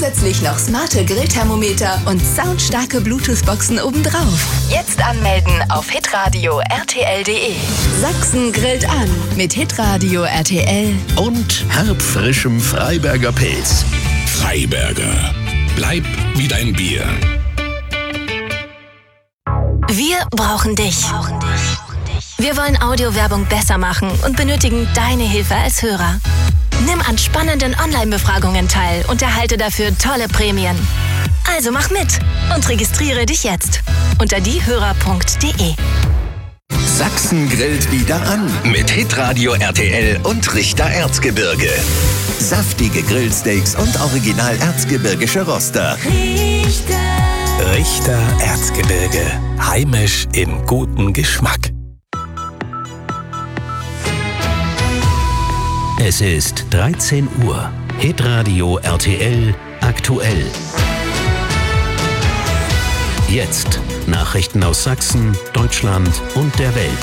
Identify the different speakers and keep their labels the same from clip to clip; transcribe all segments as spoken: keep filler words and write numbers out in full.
Speaker 1: zusätzlich noch smarte Grillthermometer und soundstarke Bluetooth-Boxen obendrauf. Jetzt anmelden auf hitradio r t l punkt d e. Sachsen grillt an mit Hitradio R T L
Speaker 2: und herbfrischem Freiberger Pilz.
Speaker 3: Freiberger. Bleib wie dein Bier.
Speaker 4: Wir brauchen dich. Wir wollen Audiowerbung besser machen und benötigen deine Hilfe als Hörer. Nimm an spannenden Online-Befragungen teil und erhalte dafür tolle Prämien. Also mach mit und registriere dich jetzt unter diehörer punkt d e.
Speaker 2: Sachsen grillt wieder an mit Hitradio R T L und Richter Erzgebirge. Saftige Grillsteaks und original erzgebirgische Roster.
Speaker 5: Richter. Richter Erzgebirge. Heimisch im guten Geschmack.
Speaker 6: Es ist dreizehn Uhr. Hitradio R T L aktuell. Jetzt Nachrichten aus Sachsen, Deutschland und der Welt.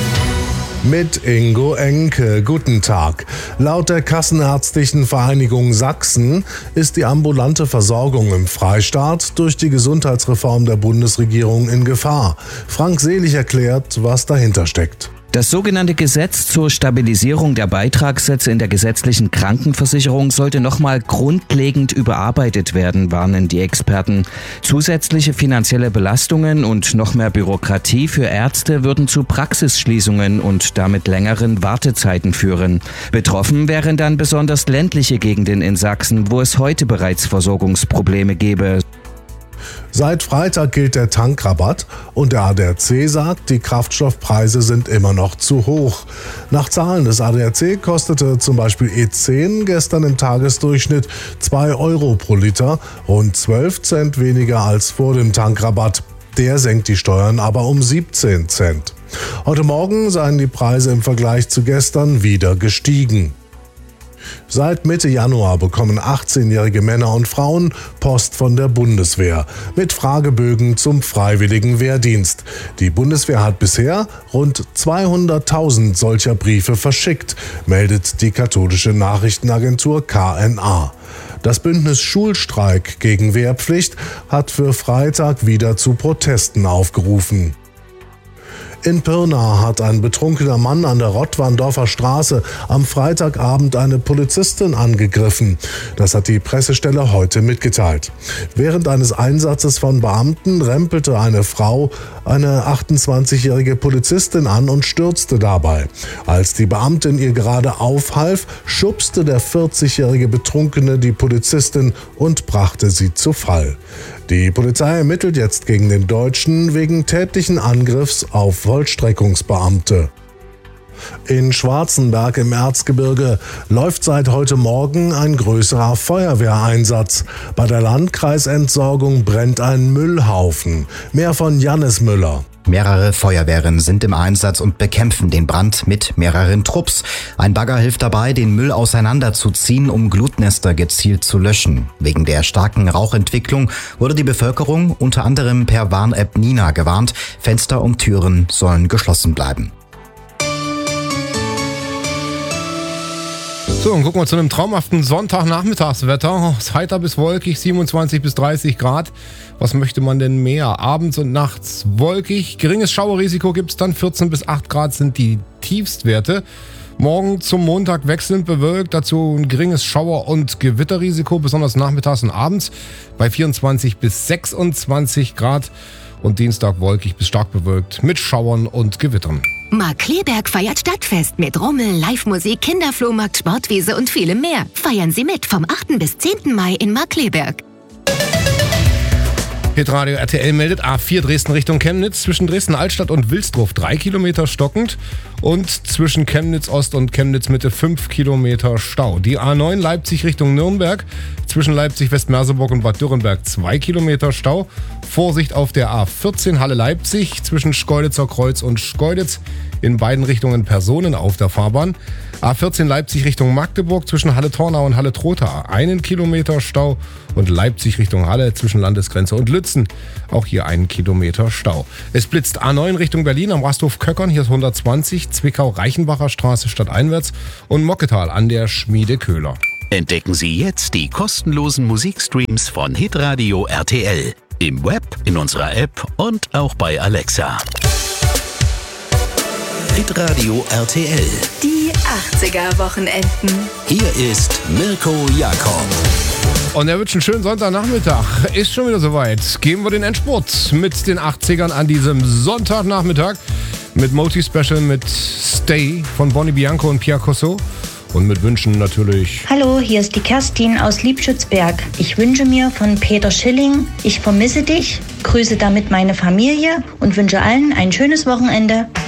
Speaker 7: Mit Ingo Enke. Guten Tag. Laut der Kassenärztlichen Vereinigung Sachsen ist die ambulante Versorgung im Freistaat durch die Gesundheitsreform der Bundesregierung in Gefahr. Frank Selig erklärt, was dahinter steckt.
Speaker 8: Das sogenannte Gesetz zur Stabilisierung der Beitragssätze in der gesetzlichen Krankenversicherung sollte nochmal grundlegend überarbeitet werden, warnen die Experten. Zusätzliche finanzielle Belastungen und noch mehr Bürokratie für Ärzte würden zu Praxisschließungen und damit längeren Wartezeiten führen. Betroffen wären dann besonders ländliche Gegenden in Sachsen, wo es heute bereits Versorgungsprobleme gäbe.
Speaker 7: Seit Freitag gilt der Tankrabatt und der A D A C sagt, die Kraftstoffpreise sind immer noch zu hoch. Nach Zahlen des A D A C kostete zum Beispiel E zehn gestern im Tagesdurchschnitt zwei Euro pro Liter, rund zwölf Cent weniger als vor dem Tankrabatt. Der senkt die Steuern aber um siebzehn Cent. Heute Morgen seien die Preise im Vergleich zu gestern wieder gestiegen. Seit Mitte Januar bekommen achtzehnjährige Männer und Frauen Post von der Bundeswehr mit Fragebögen zum freiwilligen Wehrdienst. Die Bundeswehr hat bisher rund zweihunderttausend solcher Briefe verschickt, meldet die katholische Nachrichtenagentur K N A. Das Bündnis Schulstreik gegen Wehrpflicht hat für Freitag wieder zu Protesten aufgerufen. In Pirna hat ein betrunkener Mann an der Rottwanndorfer Straße am Freitagabend eine Polizistin angegriffen. Das hat die Pressestelle heute mitgeteilt. Während eines Einsatzes von Beamten rempelte eine Frau eine achtundzwanzigjährige Polizistin an und stürzte dabei. Als die Beamtin ihr gerade aufhalf, schubste der vierzigjährige Betrunkene die Polizistin und brachte sie zu Fall. Die Polizei ermittelt jetzt gegen den Deutschen wegen tätlichen Angriffs auf Vollstreckungsbeamte. In Schwarzenberg im Erzgebirge läuft seit heute Morgen ein größerer Feuerwehreinsatz. Bei der Landkreisentsorgung brennt ein Müllhaufen. Mehr von Jannis Müller.
Speaker 9: Mehrere Feuerwehren sind im Einsatz und bekämpfen den Brand mit mehreren Trupps. Ein Bagger hilft dabei, den Müll auseinanderzuziehen, um Glutnester gezielt zu löschen. Wegen der starken Rauchentwicklung wurde die Bevölkerung unter anderem per Warn-App Nina gewarnt. Fenster und Türen sollen geschlossen bleiben.
Speaker 10: So, und gucken wir zu einem traumhaften Sonntagnachmittagswetter. Es ist heiter bis wolkig, siebenundzwanzig bis dreißig Grad. Was möchte man denn mehr? Abends und nachts wolkig. Geringes Schauerrisiko gibt es dann. vierzehn bis acht Grad sind die Tiefstwerte. Morgen zum Montag wechselnd bewölkt. Dazu ein geringes Schauer- und Gewitterrisiko, besonders nachmittags und abends bei vierundzwanzig bis sechsundzwanzig Grad. Und Dienstag wolkig bis stark bewölkt mit Schauern und Gewittern.
Speaker 11: Markkleeberg feiert Stadtfest mit Rummel, Live-Musik, Kinderflohmarkt, Sportwiese und vielem mehr. Feiern Sie mit vom achten bis zehnten Mai in Markkleeberg.
Speaker 10: Hitradio R T L meldet A vier Dresden Richtung Chemnitz, zwischen Dresden-Altstadt und Wilsdruf drei Kilometer stockend und zwischen Chemnitz Ost und Chemnitz Mitte fünf Kilometer Stau. Die A neun Leipzig Richtung Nürnberg, zwischen Leipzig-Westmerseburg und Bad Dürrenberg zwei Kilometer Stau. Vorsicht auf der A vierzehn Halle Leipzig, zwischen Schkeuditzer Kreuz und Schkeuditz, in beiden Richtungen Personen auf der Fahrbahn. A vierzehn Leipzig Richtung Magdeburg, zwischen Halle-Tornau und Halle-Trotha einen Kilometer Stau und Leipzig Richtung Halle zwischen Landesgrenze und Lützen auch hier einen Kilometer Stau. Es blitzt A neun Richtung Berlin am Rasthof Köckern, hier ist hundertzwanzig, Zwickau-Reichenbacher Straße stadteinwärts und Mocketal an der Schmiede Köhler.
Speaker 6: Entdecken Sie jetzt die kostenlosen Musikstreams von Hitradio R T L. Im Web, in unserer App und auch bei Alexa. Hitradio R T L.
Speaker 1: Die achtziger-Wochenenden.
Speaker 6: Hier ist Mirko Jakob.
Speaker 10: Und er wünscht einen schönen Sonntagnachmittag. Ist schon wieder soweit. Geben wir den Endspurt mit den achtzigern an diesem Sonntagnachmittag. Mit Multi-Special mit Stay von Bonnie Bianco und Pierre Cosso. Und mit Wünschen natürlich.
Speaker 12: Hallo, hier ist die Kerstin aus Liebschutzberg. Ich wünsche mir von Peter Schilling, ich vermisse dich, grüße damit meine Familie und wünsche allen ein schönes Wochenende.